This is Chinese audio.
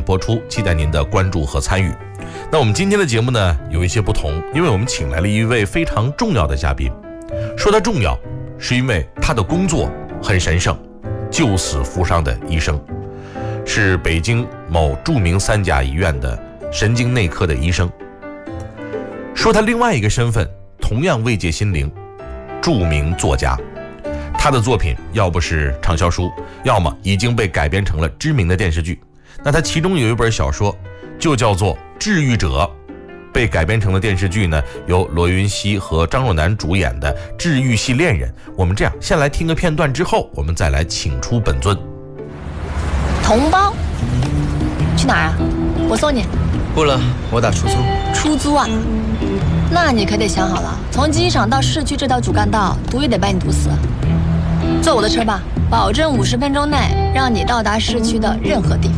播出，期待您的关注和参与。那我们今天的节目呢有一些不同，因为我们请来了一位非常重要的嘉宾。说他重要，是因为他的工作很神圣，救死扶伤的医生，是北京某著名3甲医院的神经内科的医生。说他另外一个身份同样慰藉心灵，著名作家。他的作品要不是畅销书，要么已经被改编成了知名的电视剧。那他其中有一本小说就叫做《治愈者》，被改编成了电视剧呢，由罗云熙和张若楠主演的《治愈系恋人》。我们这样先来听个片段，之后我们再来请出本尊。 同胞，去哪儿啊？我送你。 不了，我打出租。 出租啊？那你可得想好了，从机场到市区这条主干道，堵也得把你堵死。坐我的车吧，保证50分钟内让你到达市区的任何地方。